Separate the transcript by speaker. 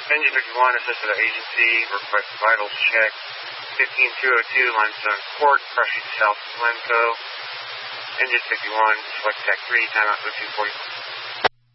Speaker 1: Engine 51, assist to the agency, request vitals check. 15202, limestone court, crushing south Glencoe. Engine 51, select tech 3, timeout 0240.